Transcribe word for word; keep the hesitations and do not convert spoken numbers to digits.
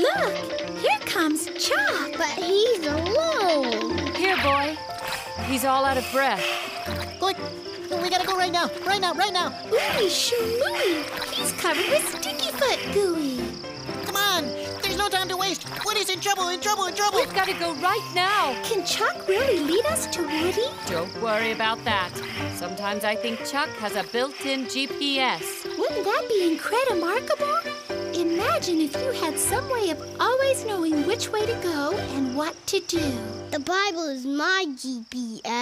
Look, here comes Chuck. But he's alone. Here, boy. He's all out of breath. Quick, we gotta go right now, right now, right now. Ooey shoo-mooey, he's covered with sticky foot gooey. Come on, there's no time to waste. Woody's in trouble, in trouble, in trouble. We've got to go right now. Can Chuck really lead us to Woody? Don't worry about that. Sometimes I think Chuck has a built-in G P S. Wouldn't that be incredible? Imagine if you had some way of always knowing which way to go and what to do. The Bible is my G P S.